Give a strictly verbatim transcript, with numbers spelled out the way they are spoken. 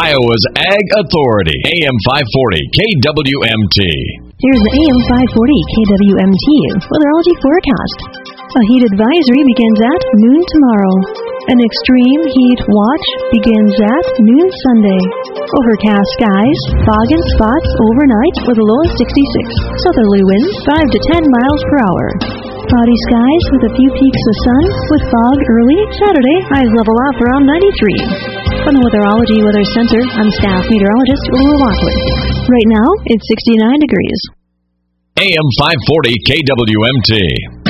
Iowa's Ag Authority. A M five forty K W M T. Here's the A M five forty K W M T weatherology forecast. A heat advisory begins at noon tomorrow. An extreme heat watch begins at noon Sunday. Overcast skies, fog and spots overnight with a low of sixty-six. Southerly winds five to ten miles per hour. Cloudy skies with a few peaks of sun with fog early Saturday. Highs level off around ninety-three. From the Weatherology Weather Center, I'm staff meteorologist Lou Lockwood. Right now, it's sixty-nine degrees. A M five forty K W M T.